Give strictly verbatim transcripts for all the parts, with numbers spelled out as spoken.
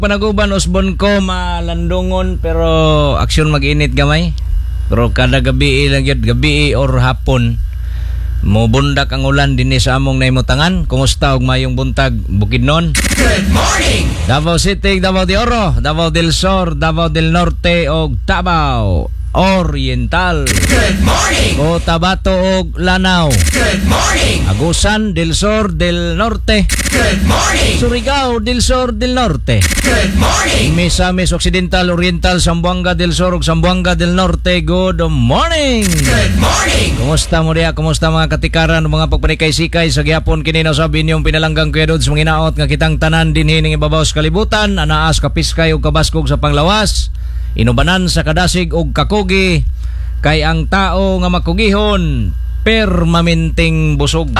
Panaguban usbon ko malandungon pero aksyon mag-init gamay. Pero kada gabi lang yun, gabi or hapon mo bundak ang ulan dinhi sa among naimutangan. Kumusta og mayong buntag Bukidnon? Good morning. Davao City, Davao de Oro, Davao del Sur, Davao del Norte og Tabao Oriental. Good morning. Cotabato og Lanao. Good morning. Agusan del Sur del Norte. Good morning. Surigao del Sur del Norte. Good morning. Misamis Occidental, Oriental, Zamboanga del Sur ug Zamboanga del Norte. Good morning. Good morning. Kumusta mo diya? Kumusta mga katikaran, mga pagpanikay-sikay sa gihapon kini na sabi niyong pinalanggang kuya Dudes mga inaot nga kitang tanan dinhi ning ibabaw sa kalibutan, anaas kapiskay ug kabaskog sa panglawas, inubanan sa kadasig ug kakugi kay ang tao nga makugihon permanenteng busog.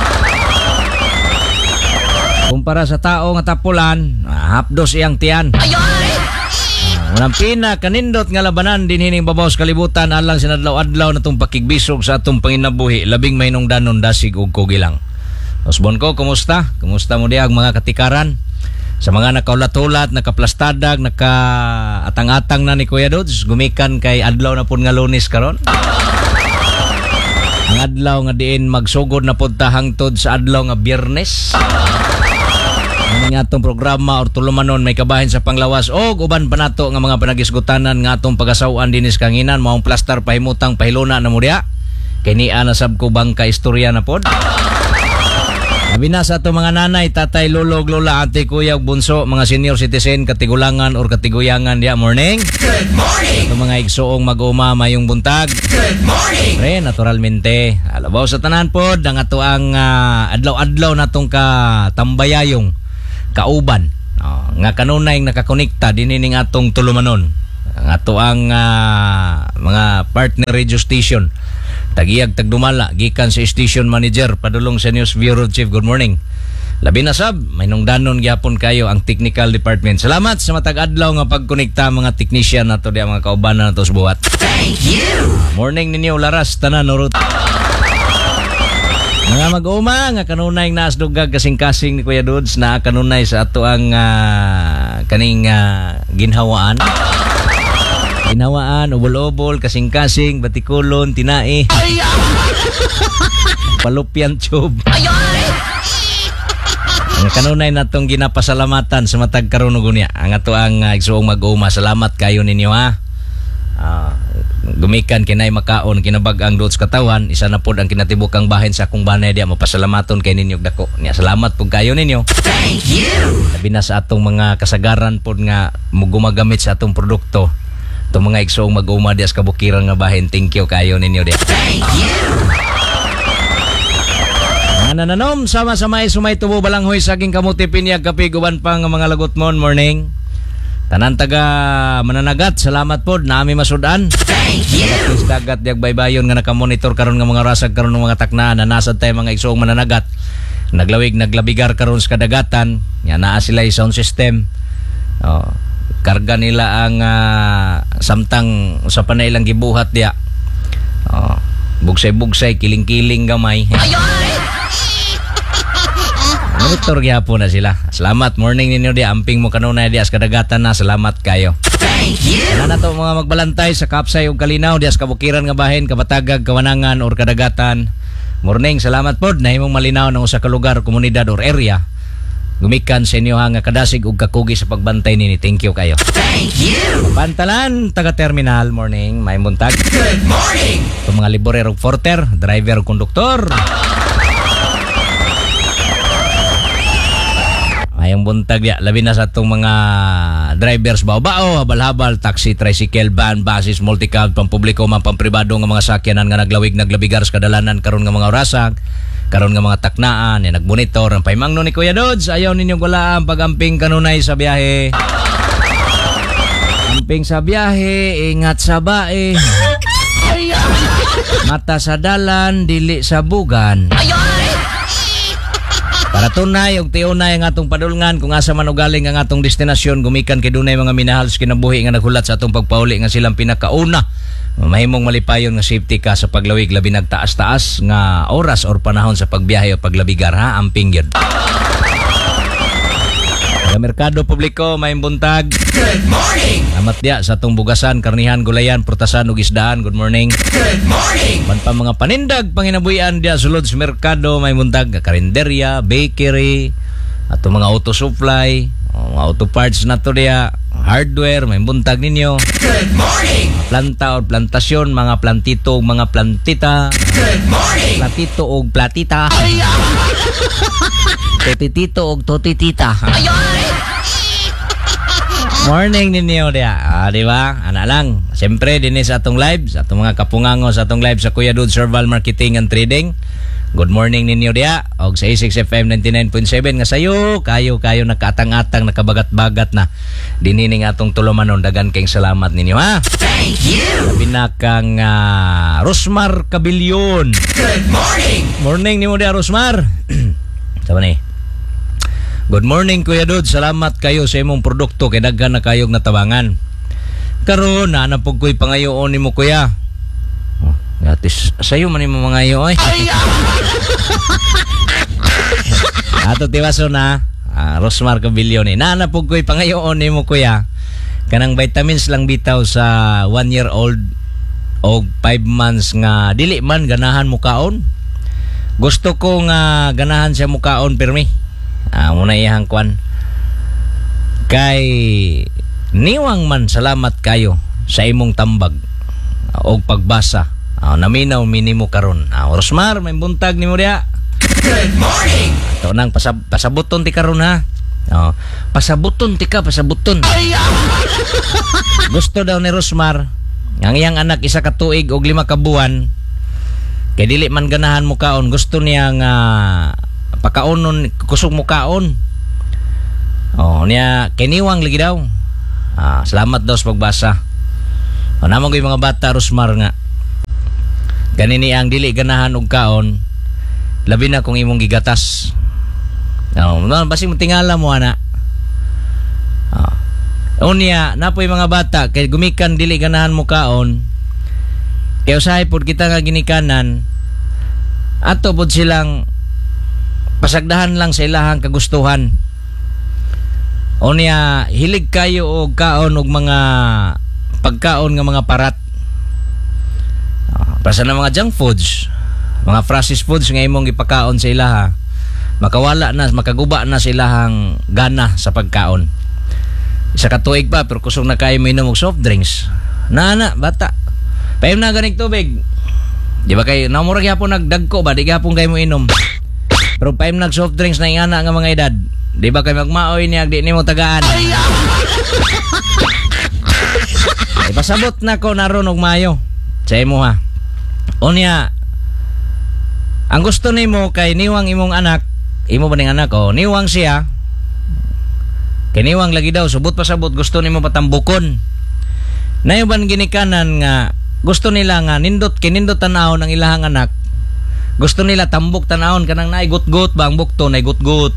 Kumpara sa tao nga tapulan, hapdos iyang tiyan. Unang pina kanindot nga labanan din hining babaw sa kalibutan alang sinadlaw-adlaw natong pakigbisog sa atong panginabuhi, labing mainungdanon dasig ug kugi lang. Osbon ko, kumusta? Kumusta mo diag mga katikaran? Sa mga nakaulat-ulat, nakaplastadag, naka-atang-atang na ni Kuya Dudes, gumikan kay adlaw na pud nga Lunes karon. Ang adlaw nga diin magsugod na pud ta hangtod sa adlaw nga Biyernes. Ang atong programa or tulumanon may kabahin sa panglawas o uban pa nato nga mga panagisgutanan nga atong pagasawan dinis kanginan maong plaster pahimutang pahiluna na mo diya. Kay niya na sab ko bang ka istorya na pod. Sabi na sa ato mga nanay, tatay, lulog, lola, ate, kuya, bunso, mga senior citizen, katigulangan or katiguyangan diya, morning. Good morning. Ito mga igsoong mag-uma, mayong buntag. Good morning. Pre, naturalmente. Alabaw sa tanan pod, ang ato ang uh, adlaw-adlaw natong katambayayong kauban. Oh, nga kanunay nakakonekta dinining atong tulumanon. Ang ato ang uh, mga partner radio station. Tagiyag tagdumala gikan sa station manager padulong sa News Bureau Chief. Good morning. Labi na sab, may nungdanon gyapon kayo ang technical department. Salamat sa matag adlaw nga pagkonekta mga technician nato diya mga kaubanan nato sa buhat. Thank you. Morning ninyo laras tanan urot. Mga mag-uma nga kanunay naasdugag kasing-kasing ni Kuya Dudes na kanunay sa ato ang uh, kaning uh, ginhawaan. Ginhawaan, ubol-ubol, kasing-kasing, batikulon, tinai. Palupyan tube. Ang kanunay natong ginapasalamatan sa matag karon ug unya. Ang ato ang uh, igsuong mag-uma. Salamat kayo ninyo ha. Uh, gumikan kinay makaon kinabag ang Dudes katawan, isa na pod ang kinatibukang bahin sa akong banay diya, mapasalamaton kay ninyo dako. Nya salamat pud kayo ninyo. Thank you. Labi na sa atong mga kasagaran pod nga mo gumagamit sa atong produkto. Itong mga igsoong mag-uma diya sa kabukiran nga bahin, thank you kayo ninyo diya. Thank you. Mga nananom, sama-sama sumay tubo balanghoy sa aking kamuti pinyag kapig uban pa nga mga lagot mon. Morning. Tanan taga mananagat, salamat pod nami masudan. Thank you. Sa dagat diag baybayon nga nakamonitor karon nga mga rasag karon ng mga taknaan na nasad tay mga igsoong mananagat. Naglawig naglabigar karon sa kadagatan, nya naa sila sound system. Oh, karga nila ang uh, samtang sa panay lang gibuhat diya. Oh, bugsay-bugsay, kiling-kiling gamay. Monitor gyapon na sila. Salamat morning ninyo di amping mo kanunay di as kadagatan na. Salamat kayo. Thank you. Ana nato mga magbalantay sa Kapsay ug Kalinaw di as kabukiran nga bahin, kabatagag, kawanangan or kadagatan. Morning, salamat pod na imong malinaw ng usa ka lugar, komunidad or area. Gumikan sa inyo nga kadasig ug kakugi sa pagbantay nini. Thank you kayo. Thank you. Pantalan taga terminal, morning, may buntag. Good morning. Ito mga liborero ug porter, driver ug konduktor. Ayong buntag ya, labi na sa itong mga drivers bao-bao, habal-habal, taxi, tricycle, van, basis, multicab, pampubliko, man pampribado nga mga sakyanan nga naglawig, naglabigar sa kadalanan karon nga mga orasag, karon nga mga taknaan, eh, nagmonitor ang paimangno ni Kuya Dudes. Ayaw ninyong wala ang pag-amping kanunay sa biyahe. Amping sa biyahe, ingat sa bae. Mata sa dalan, dili sa bugan. Para tunay og tiunay ang atong padulngan kung asa man ugaling ang atong destinasyon, gumikan kay dunay mga minahal sa kinabuhi nga naghulat sa atong pagpauli nga silang pinakauna mahimong malipayon nga safety ka sa paglawig, labi nagtaas-taas nga oras or panahon sa pagbiyahe o paglabigar ha, amping gyud. Sa merkado publiko may buntag. Good morning. Amat dia sa atong bugasan, karnihan, gulayan, prutasan ug isdaan. Good morning. Good morning. Man pa mga panindag panginabuhian dia sulod sa merkado may buntag, karinderya, bakery, ato mga auto supply, mga auto parts na to dia, hardware may buntag ninyo. Good morning. Planta o plantasyon, mga plantito o mga plantita. Good morning. Platito o platita. Totitito o totitita. Morning ninyo dia. Ah, di ba? Ana lang. Siyempre dinhi sa atong live, sa atong mga kapungango sa atong live sa Kuya Dude Serval Marketing and Trading. Good morning ninyo dia. Og sa A six F M ninety-nine point seven nga sayo, kayo kayo nakatang-atang nakabagat-bagat na. Dinhi ning atong tulumanon, dagan kayong salamat ninyo ha. Thank you. Binakang uh, Rosmar Cabilyon. Good morning. Morning nimo dia Rosmar. Sama ni. Good morning Kuya Dude, salamat kayo sa imong produkto kay daghan na kayong natabangan. Karon na napog ko'y pangayoon nimo Kuya. Oh, gatis sayo man imo mangayo oy. Ato tiwaso na uh, Rosmar Cabilyon ni. Na napog ko'y pangayoon nimo Kuya. Kanang vitamins lang bitaw sa one year old o five months nga dili man ganahan mukaon. Gusto ko nga ganahan siya mukaon pirmi. Ah, muna iyang kwan. Kay niwang man salamat kayo sa imong tambag o pagbasa. Ah, naminaw minimo karon. Ah, Rosmar, may buntag nimo dia. Good morning. Ato nang pasab pasabuton ti karon ha. Oh, pasabuton ti ka, pasabuton. Gusto daw ni Rosmar ang iyang anak isa ka tuig og lima ka buwan. Kay dili man ganahan mo kaon, gusto niya nga pakaonon kusog mo kaon. Oh, niya kiniwang lagi daw. Ah, salamat daw sa pagbasa. O namang yung mga bata Rosmar nga. Ganini ang dili ganahan og kaon. Labi na kung imong gigatas. Oh, no, basi mo tingala mo ana. Ah. Unya, napoy mga bata kay gumikan dili ganahan mo kaon. Kay usahay pod kita nga ginikanan. Ato pod silang pasagdahan lang sa ilahang kagustuhan. Unya, hilig kayo og kaon og mga pagkaon nga mga parat. Ah, para na mga junk foods, mga processed foods nga imong gipakaon sa ilaha. Makawala na, makaguba na sa ilahang gana sa pagkaon. Isa ka tuig pa pero kusog na kayo minom og soft drinks. Na na bata. Payem na ganig tubig. Di ba kayo namurag gyapon nagdagko ba di gyapon kayo mo inom. Pero payem nag soft drinks na ingana nga mga edad. Di ba kayo magmaoy niya di nimo tagaan. Ipasabot na ko naron og mayo. Sa imo ha. Unya ang gusto nimo kay niwang imong anak, imo ba ning anak o niwang siya. Kiniwang lagi daw subot pasabot gusto nimo patambukon. Nayuban ginikanan nga gusto nila nga nindot kinindot tanawon ang ilahang anak. Gusto nila tambok tanawon kanang naigut-gut ba ang bukto naigut-gut.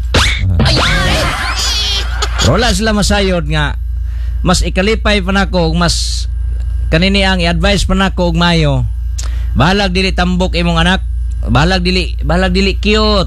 Wala sila masayod nga mas ikalipay pa nako ug mas kanini ang i-advise pa nako og mayo. Bahalag dili tambok imong anak. Bahalag dili bahalag dili cute.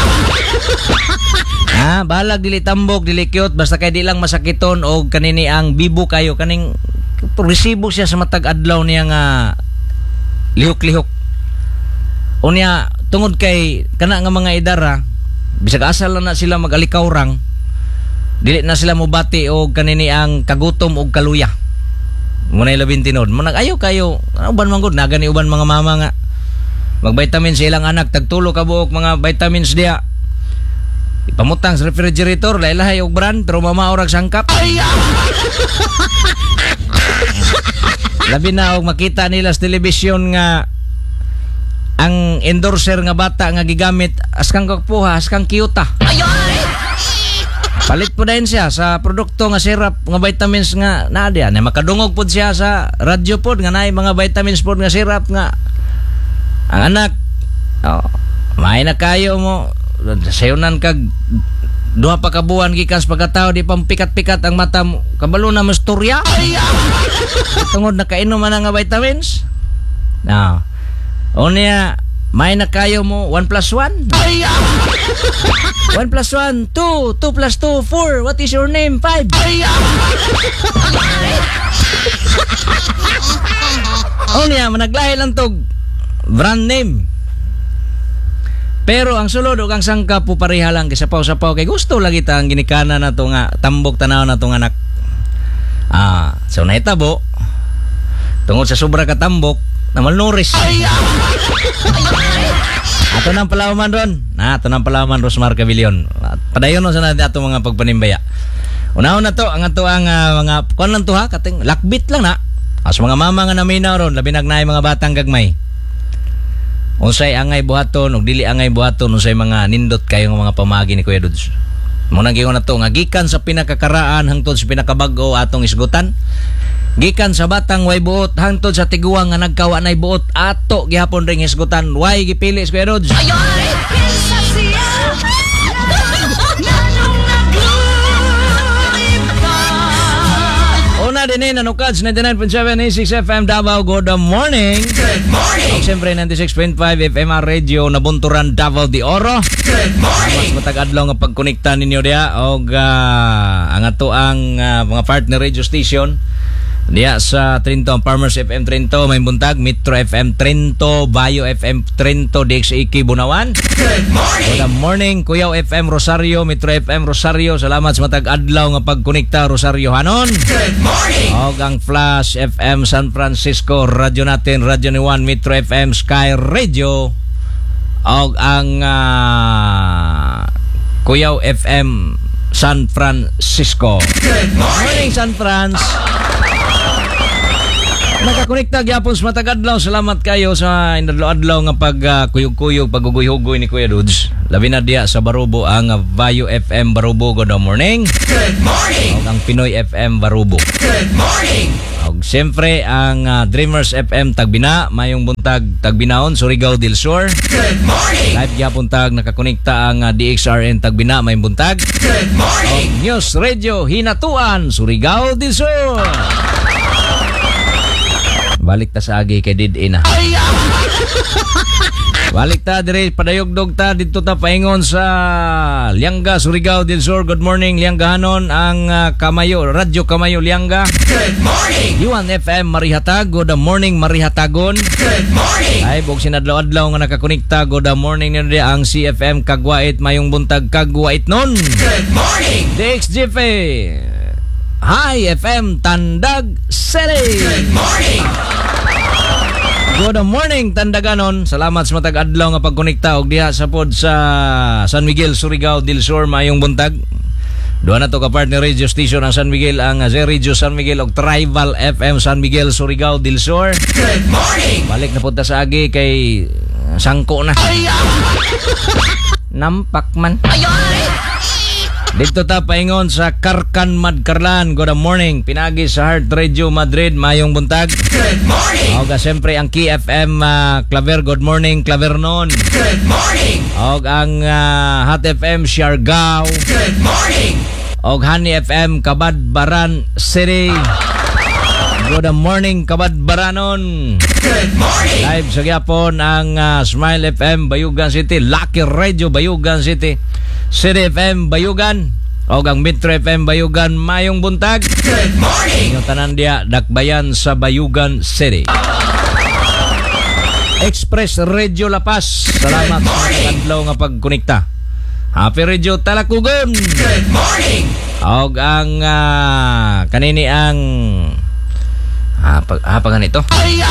Ha, balag dili tambok, dili cute, basta kay di lang masakiton o kanini ang bibo kayo kaning progresibo siya sa matag adlaw niya nga lihok-lihok. Unya tungod kay kana nga mga idara, bisag asal na sila mag-alikawrang, dili na sila mobati og kanini ang kagutom og kaluya. Munay labing tinod, manag ayo kayo, uban man gud nagani uban mga mama nga mag-vitamin sa ilang anak, tagtulo ka buok mga vitamins diya. Ipamutang sa refrigerator, lailahay og brand, pero mamaorag sangkap. Labi na og makita nila sa telebisyon nga ang endorser nga bata nga gigamit askang kakpuha, askang kiyuta. Palit po din siya sa produkto nga syrup nga vitamins nga nadia. Na makadungog po siya sa radyo po nga naay mga vitamins po nga syrup nga ang anak. Oh, may na kayo mo sayunan kag duha pa ka buwan gikas pagkatao di pang pikat-pikat ang mata mo kabalo na masturya tungod nakainom man nga vitamins na unya may nakayo mo one plus one? one plus one, two. two plus two, four. What is your name? five. O niya, managlahi lang to brand name. Pero ang sulod o ang sangka po pareha lang kisapaw-sapaw kay gusto lagi ta ang ginikana na to nga tambok tanaw na tong anak. Ah, so naitabo tungod sa sobra ka tambok na malnourished. Ato nang palaman ron. Na, ato nang palaman Rosmar Cavillon. Padayon no sa natin ato mga pagpanimbaya. Una na to, ang ato ang uh, mga kuan lang to ha, kating lakbit lang na. As mga mama nga naminaw ron, labi nagnay mga batang gagmay. Unsay angay buhaton ug dili angay buhaton unsay mga nindot kayo nga mga pamagi ni Kuya Dudes. Mo nang giingon nato nga gikan sa pinakakaraan hangtod sa pinakabag-o atong isgutan. Gikan sa batang way buot hangtod sa tiguang nga nagkawa nay buot ato gihapon ring isgutan. Way gipili si Kuya Dudes. Una din eh, nanukads, ninety-nine point seven A six F M Davao, good morning. Good morning. O siyempre, ninety-six point five F M R Radio, Nabunturan, Davao de Oro. Good morning. Mas matag-adlaw nga pagkonekta ninyo diya o uh, ang ato ang uh, mga partner radio station diya sa Trinto, ang Farmers F M Trinto, may buntag, Metro F M Trinto, Bayo F M Trinto, D X A K Bunawan. Good morning. Good morning, Kuyaw F M Rosario, Metro F M Rosario. Salamat sa matag-adlaw nga pagkonekta Rosario Hanon. Good morning. O ang Flash F M San Francisco, radyo natin, radyo ni Juan, Metro F M Sky Radio. O ang uh, Kuyaw F M San Francisco. Good Morning morning. San Franz. Nakakonekta gyapon sa matag-adlaw. Salamat kayo sa inadlaw-adlaw nga pag uh, kuyog-kuyog, pag-ugoy-hugoy ni Kuya Dudes. Labi na diya sa Barubo ang uh, Bayo F M Barubo, good morning. Good morning. O ang Pinoy F M Barubo. Good morning. O siyempre ang uh, Dreamers F M Tagbina, mayong buntag Tagbinaon, Surigao del Sur. Good morning. Live gyapon tag nakakonekta ang uh, D X R N Tagbina, mayong buntag. Good morning. News Radio Hinatuan, Surigao del Sur. Balik ta sa agi kay Did Ina. Balik ta dire padayogdog ta dito ta paingon sa Lianga, Surigao del Sur. Good morning Lianggahanon ang uh, Kamayo, Radyo Kamayo Lianga. Good morning. Yuan F M Marihatag, good morning Marihatagon. Good morning. Ay bog sinadlaw-adlaw nga nakakonekta, good morning niyo ang C F M Kagwait, mayong buntag Kagwait non. Good morning. D X G F Hi F M Tandag City. Good morning. Good morning Tandaganon. Salamat sa matag-adlaw nga pagkonekta og diha sa pod sa San Miguel, Surigao del Sur, mayong buntag. Duha na to ka partner radio station ang San Miguel, ang Z Radio San Miguel og Tribal F M San Miguel, Surigao del Sur. Good morning. Balik na punta sa agi kay sangko na. Nampak man. Dito ta paingon sa Karkan Madkarlan. Good morning. Pinagi sa Heart Radio Madrid, mayong buntag. Good morning. Og siyempre ang Key F M uh, Claver, good morning Clavernon. Good morning. Og ang uh, Hot F M Siargao. Good morning. Og Honey F M Kabadbaran City. Good morning Kabadbaranon. Good morning. Live sa gyapon ang uh, Smile F M Bayugan City, Lucky Radio Bayugan City, City F M Bayugan, o ang Metro F M Bayugan, mayong buntag. Good morning. Yung tanan dia dakbayan sa Bayugan City. Express Radio La Paz, salamat sa adlaw nga pagkonekta. Happy Radio Talakugon. Good morning. Og ang uh, kanini ang ah, pag, ah, pag ganito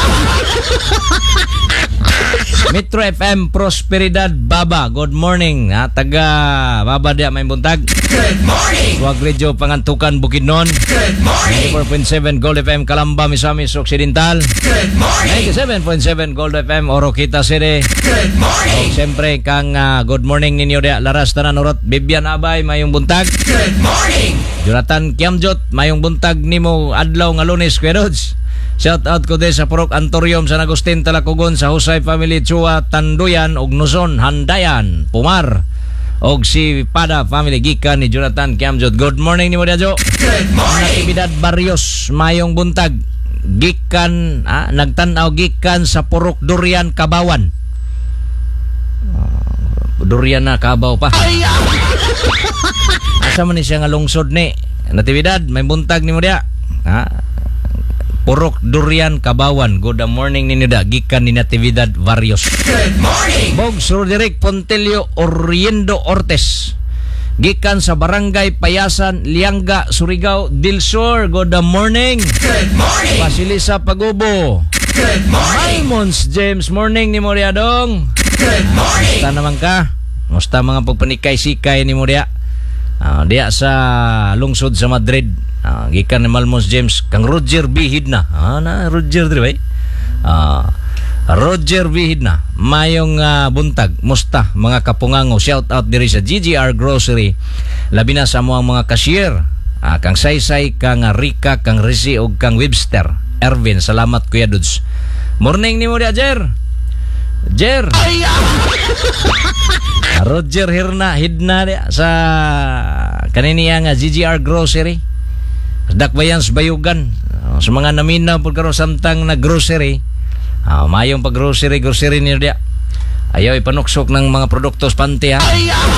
Metro F M Prosperidad Baba, good morning. Ha, taga Baba dia may buntag. Good morning. Swag Radio Pangantukan Bukidnon. Good morning. ninety-four point seven Gold F M Calamba Misamis Occidental. Good morning. ninety-seven point seven Gold F M Oroquita City. Good morning. Siyempre kang uh, good morning ninyo dia Laras Tanan Urot, Bibian Abay mayong buntag. Good morning. Jonathan Kiamjot mayong buntag nimo adlaw nga Lunes, Kuya Rods. Shout out ko din sa Purok Antorium San Agustin Talakugon, sa Husay Family Chua Tanduyan og Nuson Handayan Pumar og si Pada Family gikan ni Jonathan Kiamjot. Good morning nimo Dajo. Good morning. Natividad Barrios mayong buntag gikan ah, nagtan-aw gikan sa Purok Durian Kabawan. durian na kabaw pa. Asa man ni siya nga lungsod ni Natividad, may buntag ni mo dia. Ha? Purok durian kabawan. Good morning ninyo da. Gikan ni Natividad Varios. Good morning. Bogs Roderick Pontelio Oriendo Ortes. Gikan sa Barangay Payasan, Lianga, Surigao del Sur. Good morning. Good morning. Basilisa Pagubo. Good morning. Almons James, morning ni Moriadong. Good morning. Musta naman ka? Musta mga pagpanikay-sikay ni Moria? Uh, diya sa lungsod sa Madrid. Uh, gikan ni Malmos James kang Roger B. Hidna. Ah, na Roger diri uh, Roger B. Hidna. Mayong uh, buntag. Musta mga kapungango? Shout out diri sa G G R Grocery. Labi na sa mga mga cashier. Uh, kang Saysay, kang Rika, kang Rizzy o kang Webster. Ervin, salamat Kuya Dudes. Morning ni mo dia, Jer. Jer. Roger Hirna Hidna dia sa kaniniya nga G G R Grocery. Dakbayan sa Bayugan. Uh, sa mga namina pud karon samtang na grocery. Uh, mayong pag grocery grocery niyo dia. Ayaw ipanuksok ng mga produktos panty ha.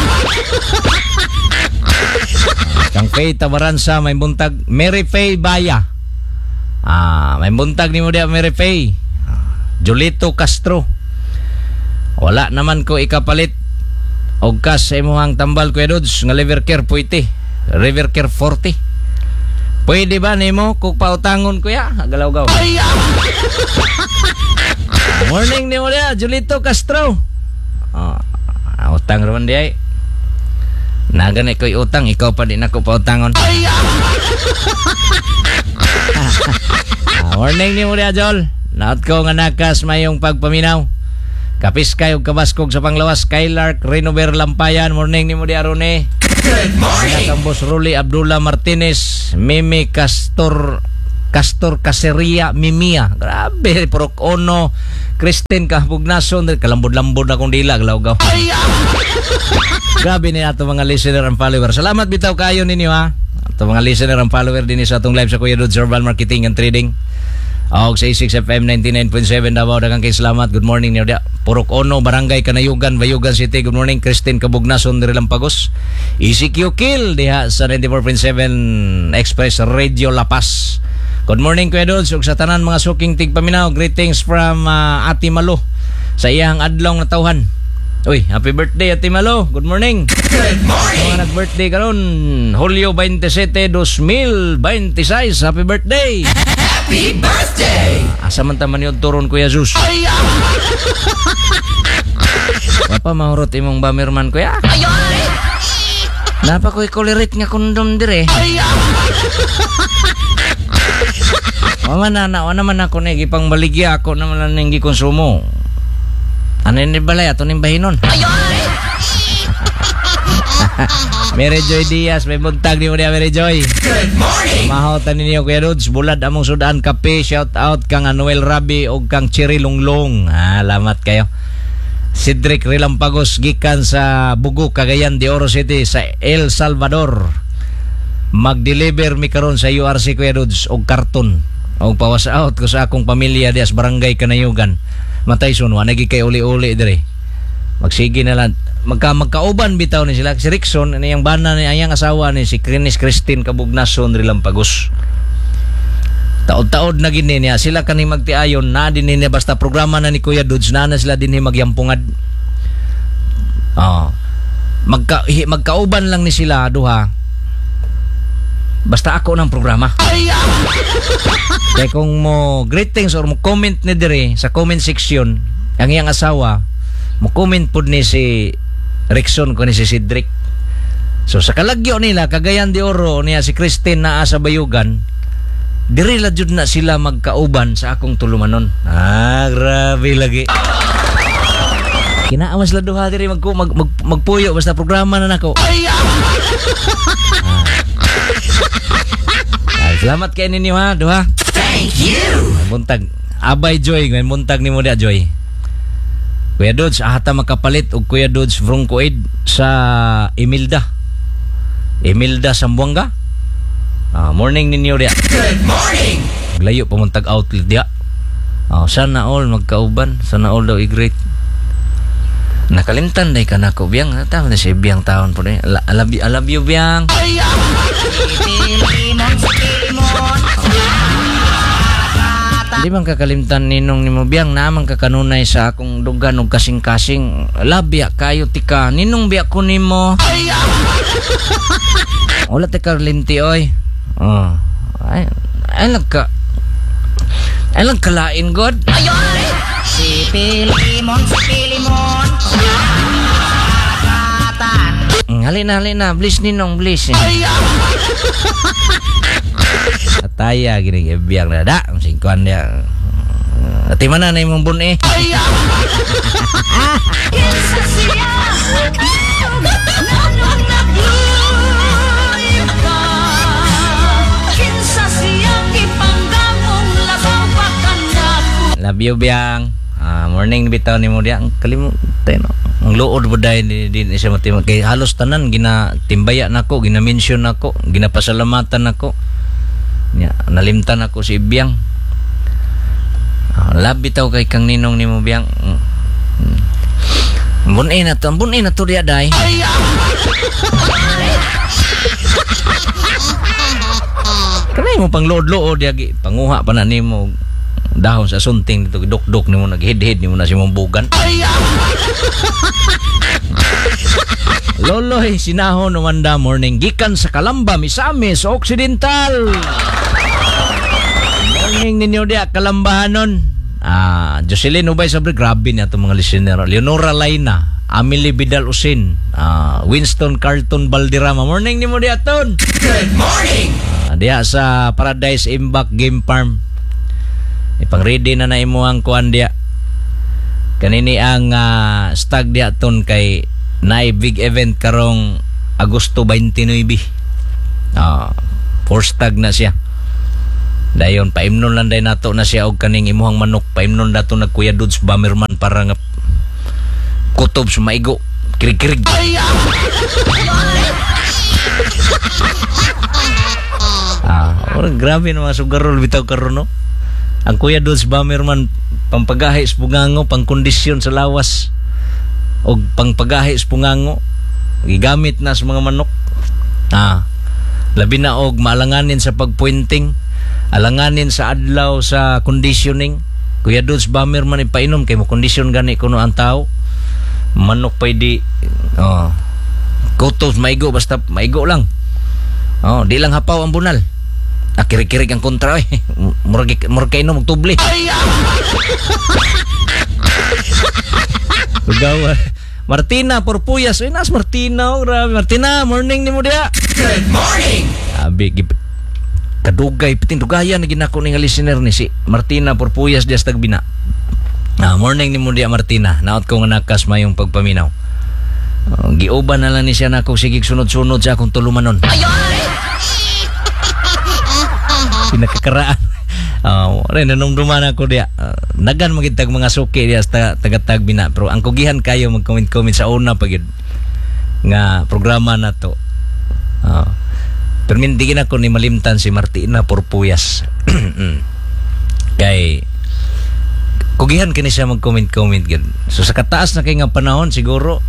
Kang Faye Tabaransa may buntag Mary Faye Baya. Ah, may buntag nimo dia Mary Faye. Uh, Julito Castro. Wala naman ko ikapalit og kas sa imong tambal Kuya Dudes nga liver care puiti. River Care forty. Pwede ba nimo kung pautangon kuya? Galaw-gaw. Morning nimo dia Julito Castro. Oh, utang raman dia. Nagan iko'y utang, ikaw pa din ako pautangon. Morning nimo dia Jol. Naot ko nga nakas mayong pagpaminaw. Kapis kayo kabaskog sa panglawas Skylark Renover Lampayan. Morning ni mo di Arone. Good morning. Boss Ruli Abdullah Martinez, Mimi Castor Castor Caseria Mimia. Grabe Porok Ono, Christine Kahbugnason, kalambod-lambod na kong dila galawgaw. Grabe ni ato mga listener and follower. Salamat bitaw kayo ninyo ha. Ato mga listener and follower din sa atong live sa Kuya Dudes Herbal Marketing and Trading. Og sa A six F M ninety-nine point seven Davao, daghang kay salamat. Good morning niyo dia. Purok Ono, Barangay Kanayugan, Bayugan City. Good morning Christine Kabugnason diri Lampagos. E C Q Kill diha sa ninety-four point seven Express Radio La Paz. Good morning Kuya Dudes ug sa tanan mga suking tigpaminaw. Greetings from uh, Ati Malo sa iyang adlaw na tawhan. Uy, happy birthday Ati Malo. Good morning. Good morning. Mga nag-birthday karon, Hulyo twenty-seven, twenty twenty-six. Happy birthday. Happy birthday. Asa man taman yun turon Kuya Zeus. Papa mahurot imong bamirman Kuya. Napa ko'y kolerit nga kondom dire. Mama na na naman ako na gipang baligya ako naman lang nang gikonsumo. Ano ni balay ato ning bahinon. Mary Joy Diaz, may buntag ni mo niya Mary Joy. Good morning. Mahotan ninyo Kuya Dudes, bulad among sudan kape. Shout out kang Anuel Rabi o kang Cherry Lunglong. Ah, lamat kayo. Cedric Rilampagos gikan sa Bugo, Cagayan de Oro City sa El Salvador. Mag-deliver mi karon sa U R C Kuya Dudes og karton og pawas out ko sa akong pamilya dias Barangay Kanayugan. Matay sunwa nagi kay uli-uli dire. Magsige na lang. Magka magkauban bitaw ni sila si Rickson ani yang bana ni ayang asawa ni si Krinis Christine Kabugnason Rilampagos. Taod-taod na gini niya sila kani magtiayon na din niya basta programa na ni Kuya Dudes na na sila din magyampungad. Oh. Magka hi, magkauban lang ni sila duha. Basta ako ng programa. Kaya kung mo greetings or mo comment ni dire sa comment section ang iyang asawa, mo comment pud ni si Rickson ko ni si Cedric. So sa kalagyo nila Cagayan de Oro niya si Christine naa sa Bayugan. Diri la jud na sila magkauban sa akong tulumanon. Ah, grabe lagi. Kinaawas la duha diri mag, mag, mag magpuyo basta programa na nako. Ah. Ay, salamat kay ninyo ha, duha. Thank you. May buntag. Abay Joy, may buntag nimo dia Joy. Kuya Dudes, ahata makapalit og Kuya Dudes Vrongkoid sa Emilda. Emilda Sambuanga. Ah, morning ninyo dia. Good morning. Layo pamuntag outlet dia. Oh, sana all magkauban, sana all daw i-great. Nakalimtan day ka na ko, Biyang. Tama na si Biyang taon po. I love you, I love you, Biyang. Di man kakalimtan ninong nimo, Biyang. Naman kakanunay sa akong dugan o kasing-kasing. Labya kayo tika. Ninong biya ko nimo. Wala tika linti, oy. Oh. Ay, ay lang ka. Ay lang kalain, God. Si Pilimon, si Pilimon. Halina, halina. Bliss ninong, bliss. Ataya, gini, biar na da. Singkuan dia. Ati mana na imong bun eh? Love you, Biyang. Ah, morning bitaw ni mo diya. Ang kalimutan no. Ang luod buday di di siya mati kay halos tanan gina timbaya nako, gina mention nako, gina pasalamatan nako. Nya nalimtan ako si Biyang. Ah, love bitaw kay kang ninong nimo, Biyang. Bunay na to, bunay na to diya day. Kanay mo pang lood-lood diya panguha pa na nimo. Dahon sa sunting dito dok-dok nimo naghid-hid nimo na si mong bugan. Loloy sinahon umanda morning gikan sa Kalamba, Misamis Occidental. Morning ninyo dia Kalambahanon. Ah, Jocelyn Ubay sabre grabe niya itong mga listener. Leonora Laina, Amelie Vidal Usin, ah, Winston Carlton Balderrama. Morning nimo dia ton. Good morning. Ah, dia sa Paradise Imbak Game Farm. Ipang ready na na imo ang kuan dia. Kanini ang uh, stag dia ton kay naay big event karong Agosto twenty-nine. Ah, uh, four stag na siya. Dayon paimnon lang day nato na siya og kaning imuhang manok. Paimnon dato nag Kuya Dudes Bamerman para nga kutob sa maigo. Kirig-kirig. Ah, oh, grabe na mga sugarol bitaw karon no. Ang Kuya Dudes Bamerman pampagahi sa pungango, pangkondisyon sa lawas o pangpagahi sa pungango gigamit na sa mga manok. Ah, labi na og maalanganin sa pagpointing, alanganin sa adlaw sa conditioning. Kuya Dudes Bamerman ipainom kay mo kondisyon gani kuno ang tao. Manok pay di oh, kutos maigo basta maigo lang. Oh, di lang hapaw ang bunal. Ah, kirig-kirig ang kontra eh. Murag murag kaino magtubli. Ugaw. Martina Porpuyas. Uy, nas Martina. Oh, grabe. Martina, morning ni mo dia. Good morning. Abi, kadugay, piting dugayan na ginako ni nga listener ni si Martina Porpuyas dia sa Tagbina. Ah, morning ni mo dia, Martina. Naot ko nga nakas mayong pagpaminaw. Uh, giuban na lang ni siya na ako sigig sunod-sunod sa akong tulumanon. Pinakakaraan. Uh, rin, nanumduman ako diya. Uh, nagan magitag mga suki diya sa tagatag bina. Pero ang kugihan kayo mag-comment-comment sa una pag nga programa na to. Uh, pero mindigin ako ni malimtan si Martina Porpuyas. Kay kugihan kini siya mag-comment-comment. So sa kataas na kay nga panahon siguro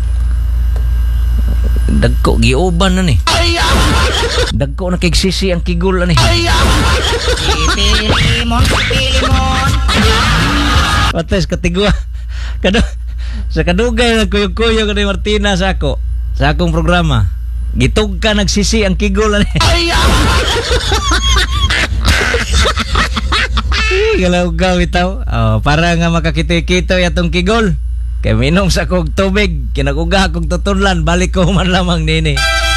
dagko giuban na ni. Dagko na kay sisi ang kigul na ni. Pilimon, Pilimon. Pates katigwa. Kado sa kadugay nagkuyog-kuyog ni Martina sa ako. Sa akong programa. Gitug ka nagsisi ang kigul na ni. Galaw-gaw itaw. Oh, para nga makakitoy-kitoy atong kigol. Kay minom sa kog tubig, kinakuga kog tutunlan, balik ko man lamang nini.